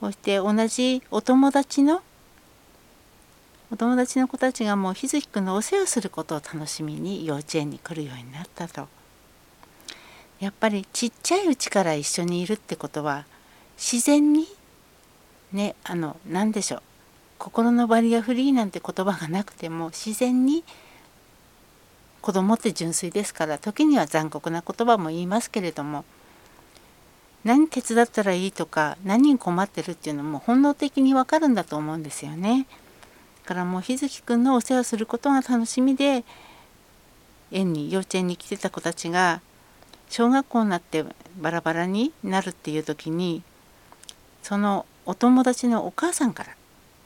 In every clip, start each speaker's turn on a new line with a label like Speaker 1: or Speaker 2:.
Speaker 1: そして同じお友達の子たちがもうひずきくんのお世話することを楽しみに幼稚園に来るようになったと。やっぱりちっちゃいうちから一緒にいるってことは自然にね、何でしょう、心のバリアフリーなんて言葉がなくても自然に、子供って純粋ですから時には残酷な言葉も言いますけれども、何手伝ったらいいとか何に困ってるっていうのも本能的にわかるんだと思うんですよね。だからもうひずきくんのお世話することが楽しみで幼稚園に来てた子たちが小学校になってバラバラになるっていう時に、そのお友達のお母さんから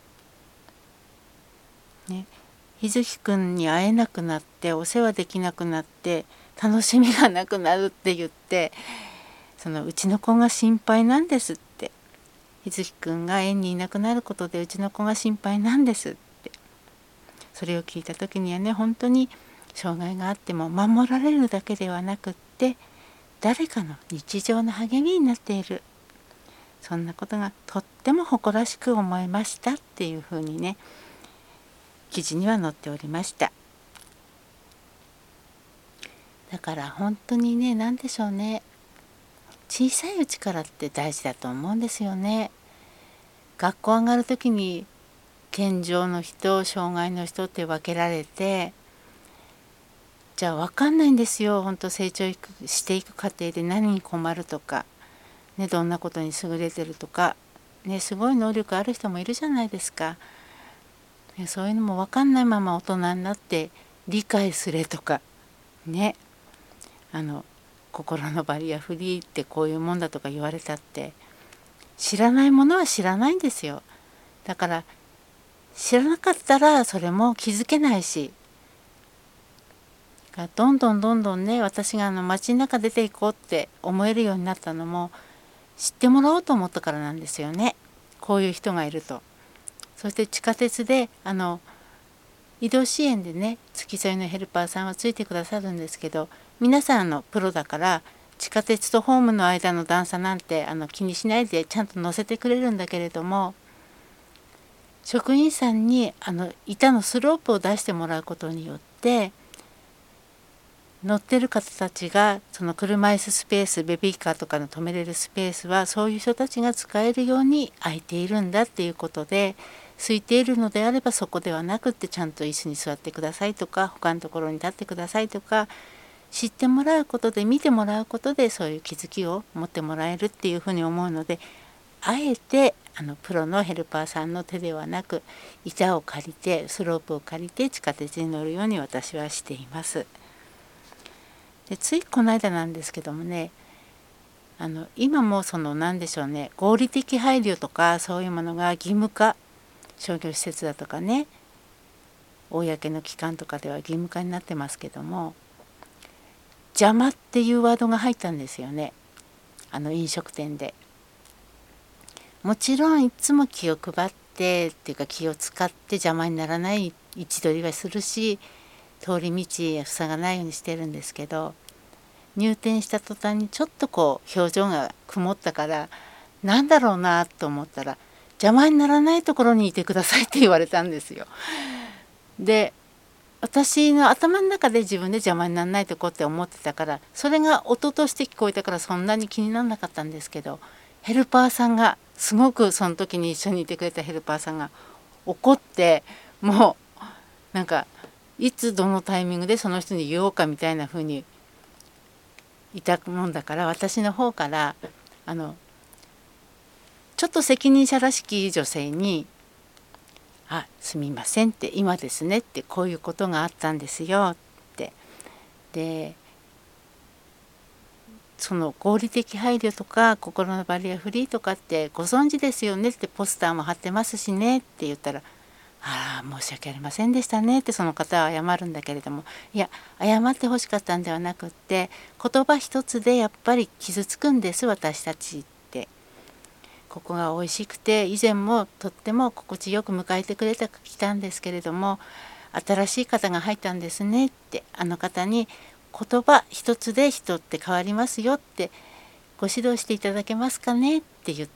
Speaker 1: ね、ひずきくんに会えなくなってお世話できなくなって楽しみがなくなるって言って、うちの子が心配なんですって、ひずきくんが園にいなくなることでうちの子が心配なんですって、それを聞いた時にはね、本当に障害があっても守られるだけではなくって誰かの日常の励みになっている、そんなことがとっても誇らしく思いましたっていうふうにね、記事には載っておりました。だから本当にね、何でしょうね、小さいうちからって大事だと思うんですよね。学校上がる時に健常の人、障害の人って分けられて、じゃあ分かんないんですよ、本当成長していく過程で何に困るとか、ね、どんなことに優れてるとか、ね、すごい能力ある人もいるじゃないですか。そういうのも分かんないまま大人になって理解すれとかね、心のバリアフリーってこういうもんだとか言われたって、知らないものは知らないんですよ。だから知らなかったらそれも気づけないし、どんどんね、私が街の中出ていこうって思えるようになったのも知ってもらおうと思ったからなんですよね。こういう人がいると。そして地下鉄で移動支援でね、付き添いのヘルパーさんはついてくださるんですけど、皆さんプロだから地下鉄とホームの間の段差なんて気にしないでちゃんと乗せてくれるんだけれども、職員さんに板のスロープを出してもらうことによって乗ってる方たちがその車椅子スペース、ベビーカーとかの止めれるスペースはそういう人たちが使えるように空いているんだっていうことで、空いているのであればそこではなくってちゃんと椅子に座ってくださいとか他のところに立ってくださいとか知ってもらうことで、見てもらうことでそういう気づきを持ってもらえるっていうふうに思うので、あえてプロのヘルパーさんの手ではなく板を借りてスロープを借りて地下鉄に乗るように私はしています。でついこの間なんですけどもね、今も何でしょうね、合理的配慮とかそういうものが義務化、商業施設だとかね、公の機関とかでは義務化になってますけども、邪魔っていうワードが入ったんですよね、飲食店で。もちろんいつも気を配ってっていうか気を使って邪魔にならない位置取りはするし、通り道塞がないようにしてるんですけど、入店した途端にちょっと表情が曇ったからなんだろうなと思ったら、邪魔にならないところにいてくださいって言われたんですよ。で私の頭の中で自分で邪魔にならないとこって思ってたから、それが音として聞こえたからそんなに気にならなかったんですけど、ヘルパーさんがすごくその時に一緒にいてくれたヘルパーさんが怒って、もうなんかいつどのタイミングでその人に言おうかみたいな風にいたもんだから、私の方からちょっと責任者らしき女性にすみませんって、今ですねってこういうことがあったんですよって、でその合理的配慮とか心のバリアフリーとかってご存知ですよねって、ポスターも貼ってますしねって言ったら、申し訳ありませんでしたねってその方は謝るんだけれども、いや謝ってほしかったんではなくって、言葉一つでやっぱり傷つくんです私たちって。ここが美味しくて以前もとっても心地よく迎えてくれてきたんですけれども、新しい方が入ったんですねって、あの方に言葉一つで人って変わりますよってご指導していただけますかねって言っ